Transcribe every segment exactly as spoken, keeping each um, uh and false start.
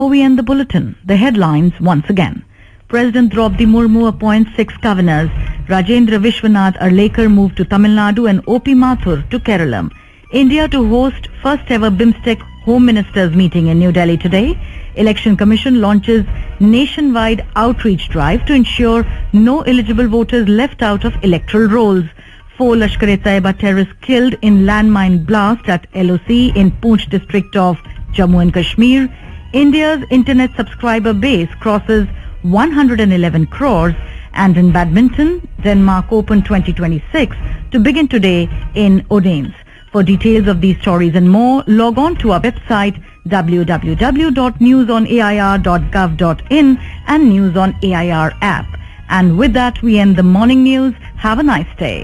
We end the bulletin. The headlines once again. President Draupadi Murmu appoints six governors. Rajendra Vishwanath Arlekar moved to Tamil Nadu and O P Mathur to Kerala. India to host first ever BIMSTEC Home Ministers meeting in New Delhi today. Election Commission launches nationwide outreach drive to ensure no eligible voters left out of electoral rolls. Four Lashkar-e-Taiba terrorists killed in landmine blast at L O C in Poonch district of Jammu and Kashmir. India's internet subscriber base crosses one hundred eleven crores, and in badminton, Denmark Open twenty twenty-six to begin today in Odense. For details of these stories and more, log on to our website w w w dot news on a i r dot gov dot in and News on A I R app. And with that, we end the morning news. Have a nice day.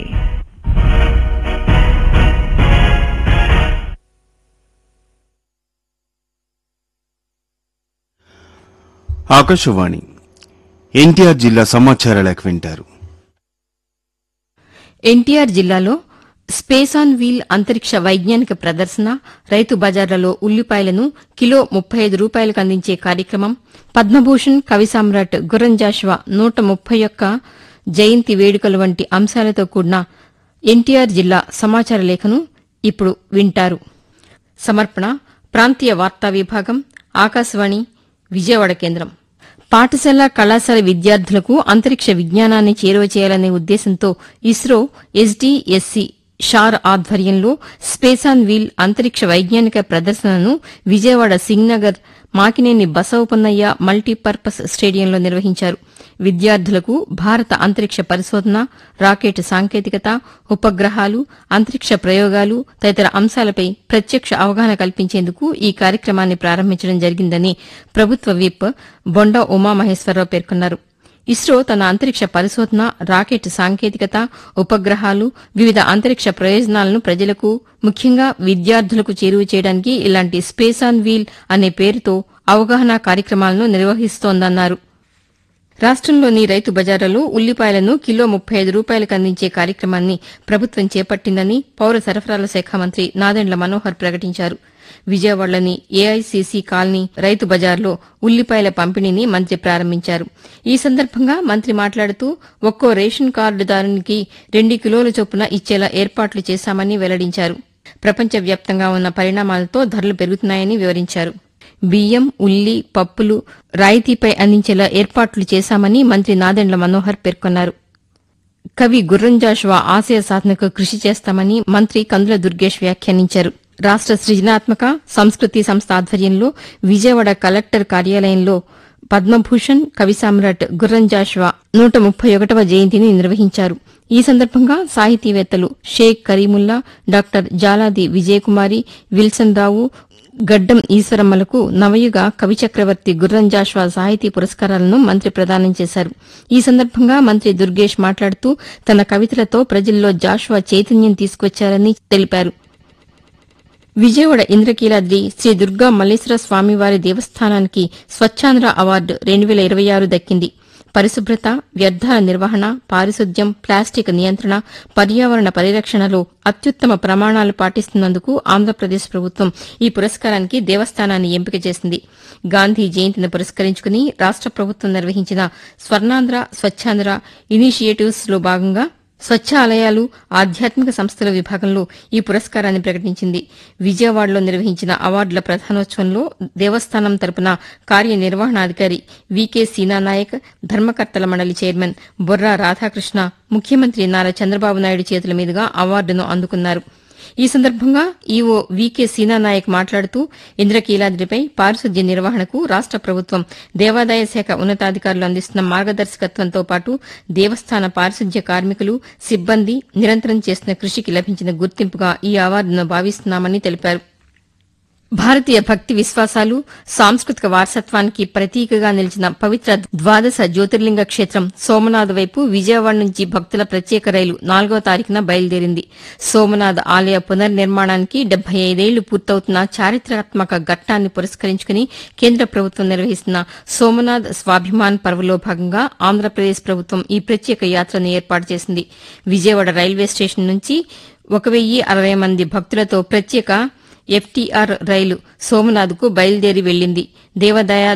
Akashvani NTR జిల్లా సమాచారాలకు వింటారు. ఎన్టీఆర్ జిల్లాలో space on wheel అంతరిక్ష వైజ్ఞానిక ప్రదర్శన, రైతు బజార్లలో ఉల్లిపాయలను kilo ముప్పై ఐదు రూపాయలకు అందించే కార్యక్రమం, పద్మభూషణ్ కవి సామ్రాట్ గుర్రం జాషువా నూట ముప్పై ఒక్క జయంతి వేడుకలు వంటి అంశాలతో కూడిన ఎన్టీఆర్ జిల్లా సమాచార లేఖను ఇప్పుడు వింటారు. సమర్పణ ప్రాంతీయ వార్తా విభాగం, ఆకాశవాణి విజయవాడ కేంద్రం. పాఠశాల కళాశాల విద్యార్థులకు అంతరిక్ష విజ్ఞానాన్ని చేరువ చేయాలనే ఉద్దేశంతో ఇస్రో ఎస్డీఎస్సీ షార్ ఆధ్వర్యంలో స్పేస్ ఆన్ వీల్ అంతరిక్ష వైజ్ఞానిక ప్రదర్శనను విజయవాడ సింగ్నగర్ మాకినేని బసవపన్నయ్య మల్టీపర్పస్ స్టేడియంలో నిర్వహించారు. విద్యార్థులకు భారత అంతరిక్ష పరిశోధన, రాకెట్ సాంకేతికత, ఉపగ్రహాలు, అంతరిక్ష ప్రయోగాలు తదితర అంశాలపై ప్రత్యక్ష అవగాహన కల్పించేందుకు ఈ కార్యక్రమాన్ని ప్రారంభించడం జరిగిందని ప్రభుత్వ విప్ బొండా ఉమామహేశ్వరరావు పేర్కొన్నారు. ఇస్రో తన అంతరిక్ష పరిశోధన, రాకెట్ సాంకేతికత, ఉపగ్రహాలు, వివిధ అంతరిక్ష ప్రయోజనాలను ప్రజలకు, ముఖ్యంగా విద్యార్థులకు చేరువ చేయడానికి ఇలాంటి స్పేస్ ఆన్ వీల్ అనే పేరుతో అవగాహన కార్యక్రమాలను నిర్వహిస్తోందన్నారు. రాష్టంలోని రైతు బజార్లలో ఉల్లిపాయలను కిలో ముప్పై ఐదు రూపాయలకు అందించే కార్యక్రమాన్ని ప్రభుత్వం చేపట్టిందని పౌర సరఫరాల శాఖ మంత్రి నాదెండ్ల మనోహర్ ప్రకటించారు. విజయవాడలోని ఏఐసీసీ కాలనీ రైతు బజార్లో ఉల్లిపాయల పంపిణీని మంత్రి ప్రారంభించారు. ఈ సందర్భంగా మంత్రి మాట్లాడుతూ ఒక్కో రేషన్ కార్డుదారునికి రెండు కిలోల చొప్పున ఇచ్చేలా ఏర్పాట్లు చేశామని వెల్లడించారు. ప్రపంచవ్యాప్తంగా ఉన్న పరిణామాలతో ధరలు పెరుగుతున్నాయని వివరించారు. బియ్యం, ఉల్లి, పప్పులు రాయితీపై అందించేలా ఏర్పాట్లు చేశామని మంత్రి నాదెండ్ల మనోహర్ పేర్కొన్నారు. కవి గుర్రం జాషువా ఆశయ సాధనకు కృషి చేస్తామని మంత్రి కందుల దుర్గేష్ వ్యాఖ్యానించారు. రాష్ట సృజనాత్మక సంస్కృతి సంస్థ ఆధ్వర్యంలో విజయవాడ కలెక్టర్ కార్యాలయంలో పద్మభూషణ్ కవి సామ్రాట్ గుర్రం జాషువా నూట ముప్పై ఒకటవ జయంతిని నిర్వహించారు. ఈ సందర్భంగా సాహితీవేత్తలు షేక్ కరీముల్లా, డాక్టర్ జాలాది విజయకుమారి, విల్సన్ రావు, గడ్డం ఈశ్వరమ్మలకు నవయుగ కవి చక్రవర్తి గుర్రం జాషువా సాహితీ పురస్కారాలను మంత్రి ప్రదానం చేశారు. ఈ సందర్భంగా మంత్రి దుర్గేష్ మాట్లాడుతూ తన కవితలతో ప్రజల్లో జాషువా చైతన్యం తీసుకొచ్చారని తెలిపారు. విజయవాడ ఇంద్రకీలాద్రి శ్రీ దుర్గా మల్లేశ్వర స్వామివారి దేవస్థానానికి స్వచ్ఛాంధ్ర అవార్డు రెండు వేల ఇరవై ఆరు దక్కింది. పరిశుభ్రత, వ్యర్థాల నిర్వహణ, పారిశుద్ధ్యం, ప్లాస్టిక్ నియంత్రణ, పర్యావరణ పరిరక్షణలో అత్యుత్తమ ప్రమాణాలు పాటిస్తున్నందుకు ఆంధ్రప్రదేశ్ ప్రభుత్వం ఈ పురస్కారానికి దేవస్థానాన్ని ఎంపిక చేసింది. గాంధీ జయంతిని పురస్కరించుకుని రాష్ట ప్రభుత్వం నిర్వహించిన స్వర్ణాంధ్ర, స్వచ్ఛాంధ్ర ఇనిషియేటివ్స్ లో భాగంగా స్వచ్ఛ ఆలయాలు, ఆధ్యాత్మిక సంస్థల విభాగంలో ఈ పురస్కారాన్ని ప్రకటించింది. విజయవాడలో నిర్వహించిన అవార్డుల ప్రధానోత్సవంలో దేవస్థానం తరపున కార్యనిర్వహణాధికారి వికే సీనానాయక్, ధర్మకర్తల మండలి చైర్మన్ బొర్రా రాధాకృష్ణ ముఖ్యమంత్రి నారా చంద్రబాబు నాయుడు చేతుల మీదుగా అవార్డును అందుకున్నారు. ఈ సందర్భంగా ఈవో వికే సీనానాయక్ మాట్లాడుతూ ఇంద్రకీలాద్రిపై పారిశుద్ధ్య నిర్వహణకు రాష్ట ప్రభుత్వం, దేవాదాయ శాఖ ఉన్నతాధికారులు అందిస్తున్న మార్గదర్శకత్వంతో పాటు దేవస్థాన పారిశుద్ధ్య కార్మికులు, సిబ్బంది నిరంతరం చేస్తున్న కృషికి లభించిన గుర్తింపుగా ఈ అవార్డును భావిస్తున్నామని తెలిపారు. భారతీయ భక్తి విశ్వాసాలు, సాంస్కృతిక వారసత్వానికి ప్రతీకగా నిలిచిన పవిత్ర ద్వాదశ జ్యోతిర్లింగ క్షేత్రం సోమనాథ్ వైపు విజయవాడ నుంచి భక్తుల ప్రత్యేక రైలు నాలుగో తారీఖున బయలుదేరింది. సోమనాథ్ ఆలయ పునర్నిర్మాణానికి డెబ్బై ఐదేళ్లు పూర్తవుతున్న చారిత్రాత్మక ఘట్టాన్ని పురస్కరించుకుని కేంద్ర ప్రభుత్వం నిర్వహిస్తున్న సోమనాథ్ స్వాభిమాన్ పర్వలో భాగంగా ఆంధ్రప్రదేశ్ ప్రభుత్వం ఈ ప్రత్యేక యాత్రను ఏర్పాటు చేసింది. విజయవాడ రైల్వే స్టేషన్ నుంచి ఒక వెయ్యి అరవై మంది భక్తులతో ప్రత్యేక ఎఫ్టీఆర్ రైలు సోమనాథ్కు బయలుదేరి వెళ్లింది. దేవదయ